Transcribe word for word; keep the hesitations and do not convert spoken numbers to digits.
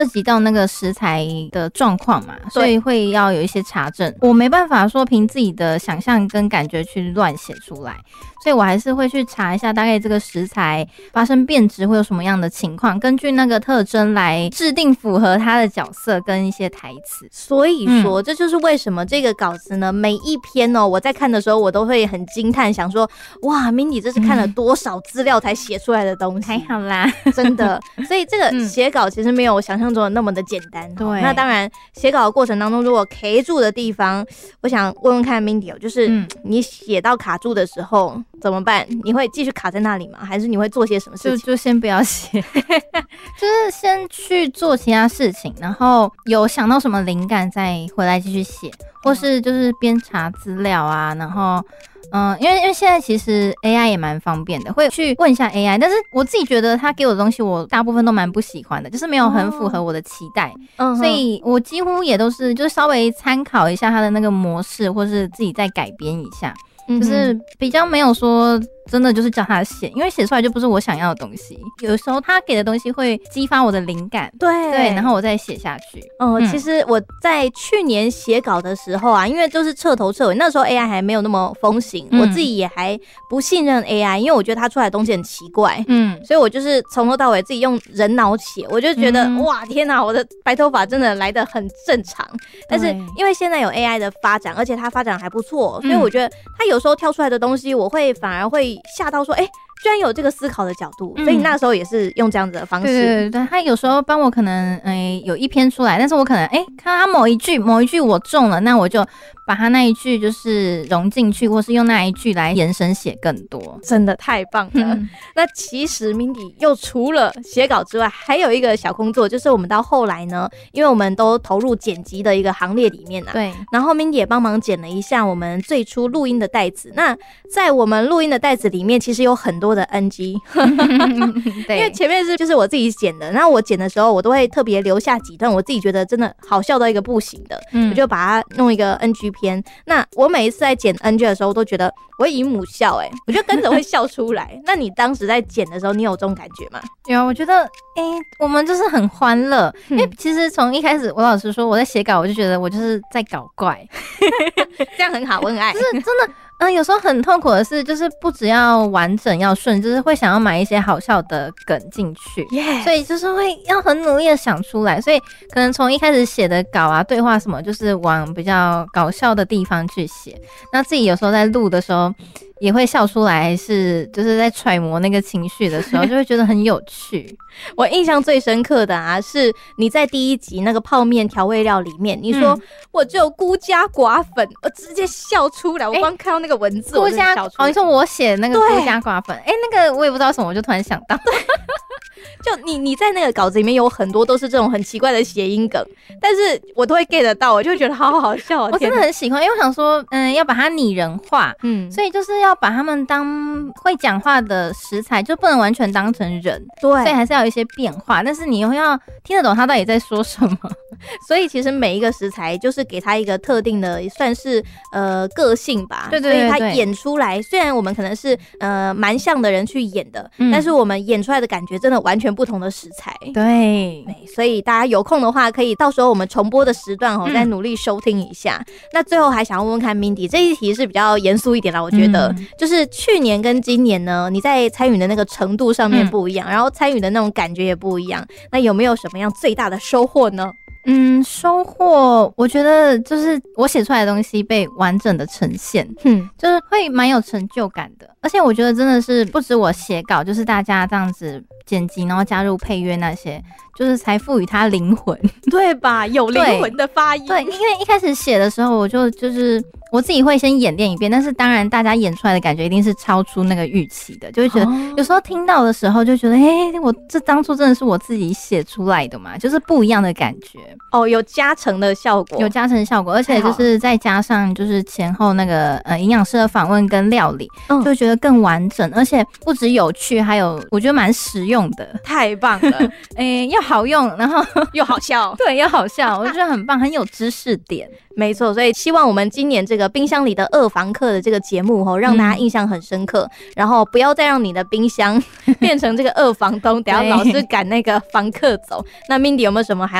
涉及到那个食材的状况嘛，所以会要有一些查证。我没办法说凭自己的想象跟感觉去乱写出来，所以我还是会去查一下大概这个食材发生变质会有什么样的情况，根据那个特征来制定符合它的角色跟一些台词。 所以说、嗯、这就是为什么这个稿子呢，每一篇哦，我在看的时候我都会很惊叹，想说哇 Mindy 这是看了多少资料才写出来的东西、 嗯、还好啦， 真的。所以这个写稿其实没有我想象中的那么的简单。对、嗯，那当然写稿的过程当中如果 K 住的地方，我想问问看 Mindy 就是你写到卡住的时候怎么办？你会继续卡在那里吗？还是你会做些什么事情？ 就就先不要写就是先去做其他事情，然后有想到什么灵感再回来继续写，或是就是边查资料啊，然后嗯，因为因为现在其实 A I 也蛮方便的，会去问一下 A I， 但是我自己觉得他给我的东西我大部分都蛮不喜欢的，就是没有很符合我的期待、哦、所以我几乎也都是就稍微参考一下他的那个模式，或是自己再改编一下，就是比较没有说真的就是叫他写，因为写出来就不是我想要的东西。有时候他给的东西会激发我的灵感，对对，然后我再写下去。 哦、嗯，其实我在去年写稿的时候啊，因为就是彻头彻尾，那时候 A I 还没有那么风行、嗯，我自己也还不信任 A I， 因为我觉得它出来的东西很奇怪，嗯，所以我就是从头到尾自己用人脑写，我就觉得、嗯、哇天哪，我的白头发真的来得很正常。但是因为现在有 A I 的发展，而且它发展还不错，所以我觉得它有时候跳出来的东西，我会反而会吓到说，哎、欸，居然有这个思考的角度，所以那时候也是用这样子的方式。 对对对，他有时候帮我可能，哎、欸，有一篇出来，但是我可能，哎、欸，看到他某一句某一句我中了，那我就把他那一句就是融进去，或是用那一句来延伸写更多， 真的太棒了。嗯、那其实 Mindy 又除了写稿之外，还有一个小工作，就是我们到后来呢，因为我们都投入剪辑的一个行列里面啊，对，然后 Mindy 也帮忙剪了一下我们最初录音的带子。那在我们录音的带子里面，其实有很多的 N G， 对，因为前面是就是我自己剪的，然后我剪的时候，我都会特别留下几段我自己觉得真的好笑到一个不行的，嗯，我就把它弄一个 N G 篇。那我每一次在剪 N G 的时候，我都觉得我会以母笑、欸，哎，我就跟着会笑出来。那你当时在剪的时候，你有这种感觉吗？ 有，我觉得，哎、欸，我们就是很欢乐，因为其实从一开始，我老实说，我在写稿，我就觉得我就是在搞怪， 这样很好，我很爱， 就是真的。嗯，有时候很痛苦的是，就是不只要完整要顺，就是会想要买一些好笑的梗进去， yes. 所以就是会要很努力的想出来，所以可能从一开始写的稿啊、对话什么，就是往比较搞笑的地方去写。那自己有时候在录的时候也会笑出来，是就是在揣摩那个情绪的时候，就会觉得很有趣。 我印象最深刻的啊，是你在第一集那个泡面调味料里面，你说、嗯、我只有孤家寡粉，我直接笑出来。我光看到那个文字， 孤家哦，你说我写那个孤家寡粉，哎、欸，那个我也不知道什么，我就突然想到。 就你你在那个稿子里面有很多都是这种很奇怪的谐音梗，但是我都会 get 得到，我就觉得好好笑、喔。 我真的很喜欢，因为我想说，嗯，要把它拟人化，嗯，所以就是要把他们当会讲话的食材，就不能完全当成人，对，所以还是要有一些变化，但是你又要听得懂他到底在说什么。 所以其实每一个食材就是给他一个特定的，算是呃个性吧。对对对对，所以他演出来，虽然我们可能是呃蛮像的人去演的、嗯，但是我们演出来的感觉真的完全不同的食材。 对， 对，所以大家有空的话，可以到时候我们重播的时段哦，再努力收听一下。嗯、那最后还想要问问看 Mindy， 这一题是比较严肃一点啦，我觉得、嗯、就是去年跟今年呢，你在参与的那个程度上面不一样，嗯、然后参与的那种感觉也不一样。那有没有什么样最大的收获呢？ 嗯，收获我觉得就是我写出来的东西被完整的呈现，嗯，就是会蛮有成就感的。而且我觉得真的是不止我写稿，就是大家这样子剪辑，然后加入配乐那些，就是才赋予它灵魂， 对吧？有灵魂的发音。 对，因为一开始写的时候，我就就是我自己会先演练一遍，但是当然大家演出来的感觉一定是超出那个预期的，就会觉得、哦、有时候听到的时候就觉得，哎、欸，我这当初真的是我自己写出来的嘛，就是不一样的感觉。 哦，有加成的效果， 有加成效果，而且就是再加上就是前后那个呃营养师的访问跟料理，嗯，就觉得更完整，而且不只有趣，还有我觉得蛮实用用的， 太棒了！ 哎、欸，要好用，然后又好笑， 对，又好笑，我觉得很棒，很有知识点。 没错，所以希望我们今年这个冰箱里的二房客的这个节目吼，让大家印象很深刻，嗯、然后不要再让你的冰箱变成这个二房东，等下老是赶那个房客走。那 Mindy 有没有什么还